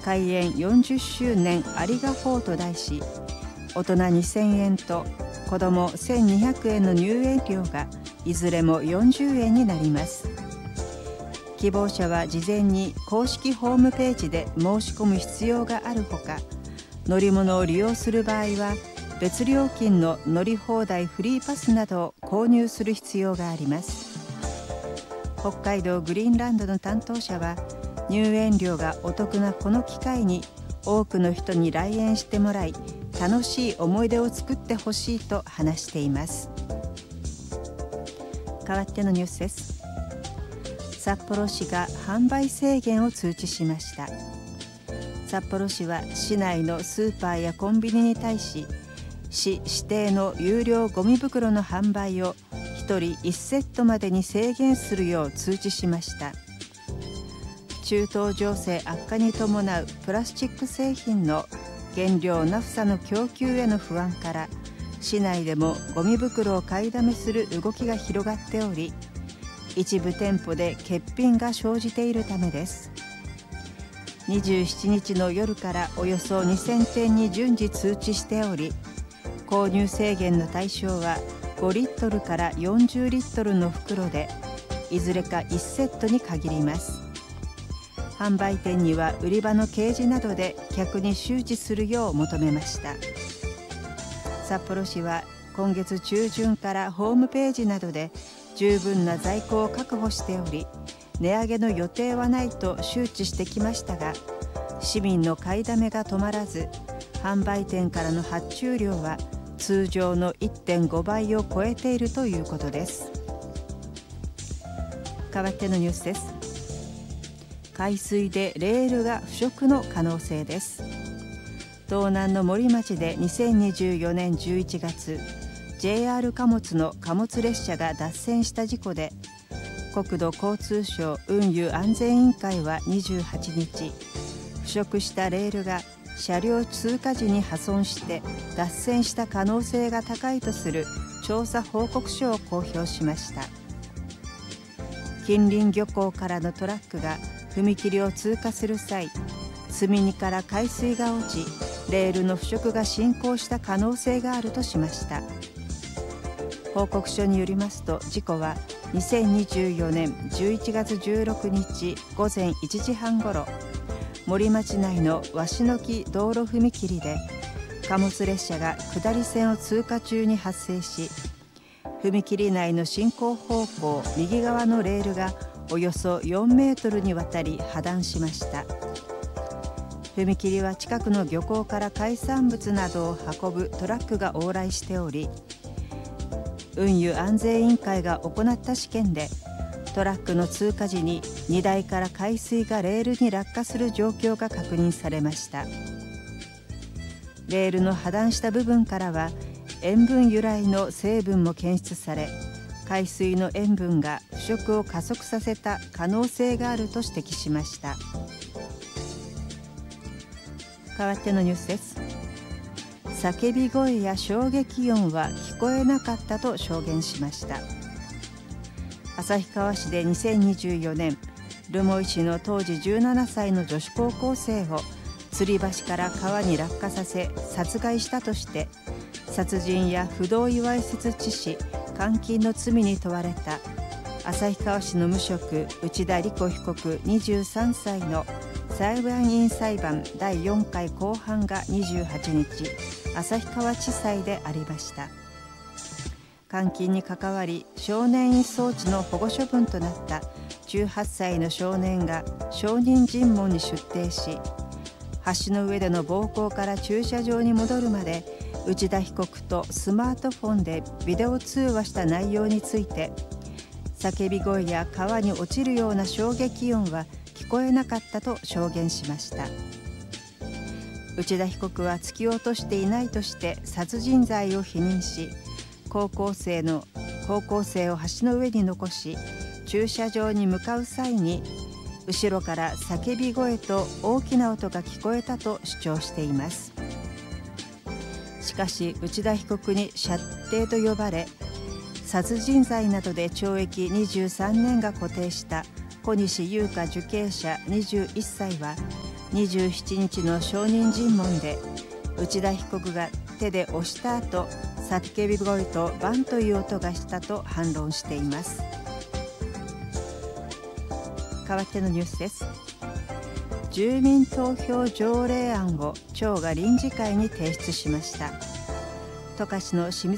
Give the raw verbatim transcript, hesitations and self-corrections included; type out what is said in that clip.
開園よんじゅっしゅうねんありがフォーと題し、大人にせんえんと子どもせんにひゃくえんの入園料がいずれもよんじゅうえんになります。希望者は事前に公式ホームページで申し込む必要があるほか、乗り物を利用する場合は別料金の乗り放題フリーパスなどを購入する必要があります。北海道グリーンランドの担当者は、入園料がお得なこの機会に多くの人に来園してもらい、楽しい思い出を作ってほしいと話しています。代わってのニュースです。札幌市が販売制限を通知しました。札幌市は市内のスーパーやコンビニに対し、市指定の有料ゴミ袋の販売をひとりいちセットまでに制限するよう通知しました。中東情勢悪化に伴うプラスチック製品の原料ナフサの供給への不安から、市内でもゴミ袋を買いだめする動きが広がっており、一部店舗で欠品が生じているためです。にじゅうしちにちの夜からおよそにせんてんに順次通知しており、購入制限の対象はごリットルからよんじゅうリットルの袋で、いずれかいちセットに限ります。販売店には売り場の掲示などで客に周知するよう求めました。札幌市は今月中旬からホームページなどで十分な在庫を確保しており、値上げの予定はないと周知してきましたが、市民の買いだめが止まらず、販売店からの発注量は通常の いってんごばいを超えているということです。代わってのニュースです。海水でレールが腐食の可能性です。道南の森町でにせんにじゅうよねんじゅういちがつ、ジェイアール 貨物の貨物列車が脱線した事故で、国土交通省運輸安全委員会はにじゅうはちにち、腐食したレールが車両通過時に破損して脱線した可能性が高いとする調査報告書を公表しました。近隣漁港からのトラックが踏切を通過する際、積み荷から海水が落ち、レールの腐食が進行した可能性があるとしました。報告書によりますと、事故はにせんにじゅうよねんじゅういちがつじゅうろくにちごぜんいちじはんごろ、森町内の鷲の木道路踏切で貨物列車が下り線を通過中に発生し、踏切内の進行方向右側のレールがおよそよんメートルにわたり破断しました。踏切は近くの漁港から海産物などを運ぶトラックが往来しており、運輸安全委員会が行った試験で、トラックの通過時に荷台から海水がレールに落下する状況が確認されました。レールの破断した部分からは塩分由来の成分も検出され、海水の塩分が腐食を加速させた可能性があると指摘しました。代わってのニュースです。叫び声や衝撃音は聞こえなかったと証言しました。旭川市でにせんにじゅうよねん、留萌市の当時じゅうななさいの女子高校生を吊り橋から川に落下させ殺害したとして、殺人や不同意わいせつ致死、監禁の罪に問われた旭川市の無職内田理子被告にじゅうさんさいの裁判員裁判だいよんかい公判がにじゅうはちにち、旭川地裁でありました。監禁に関わり少年院送致の保護処分となったじゅうはっさいの少年が証人尋問に出廷し、橋の上での暴行から駐車場に戻るまで内田被告とスマートフォンでビデオ通話した内容について、叫び声や川に落ちるような衝撃音は聞こえなかったと証言しました。内田被告は突き落としていないとして殺人罪を否認し、高校生の高校生を橋の上に残し駐車場に向かう際に、後ろから叫び声と大きな音が聞こえたと主張しています。しかし内田被告に舎弟と呼ばれ、殺人罪などで懲役にじゅうさんねんが固定した小西優香受刑者にじゅういっさいはにじゅうしちにちの証人尋問で、内田被告が手で押した後、叫び声とバンという音がしたと反論しています。代わってのニュースです。住民投票条例案を町が臨時会に提出しました。十勝の清水